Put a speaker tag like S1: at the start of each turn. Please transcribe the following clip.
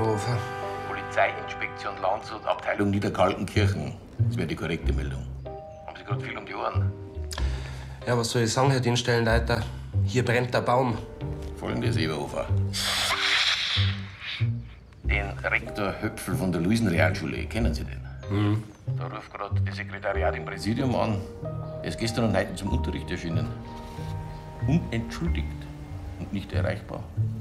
S1: Seeberhofer.
S2: Polizeiinspektion Landshut, Abteilung Niederkaltenkirchen. Das wäre die korrekte Meldung. Haben Sie gerade viel um die Ohren?
S1: Ja, was soll ich sagen, Herr Dienststellenleiter? Hier brennt der Baum.
S2: Folgendes, Seeberhofer. Den Rektor Höpfel von der Luisenrealschule, kennen Sie den? Da ruft gerade das Sekretariat im Präsidium an. Er ist gestern und heute zum Unterricht erschienen. Unentschuldigt und nicht erreichbar.